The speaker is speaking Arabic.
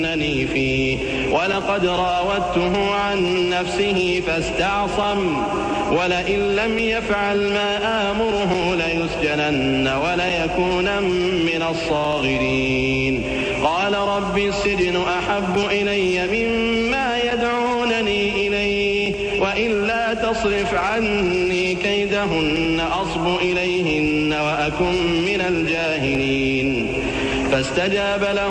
فيه ولقد راودته عن نفسه فاستعصم ولئن لم يفعل ما آمره ليسجنن وليكونن من الصاغرين قال رب السجن أحب إلي مما يدعونني إليه وإلا تصرف عني كيدهن أصب إليهن وأكن من الجاهلين فاستجاب له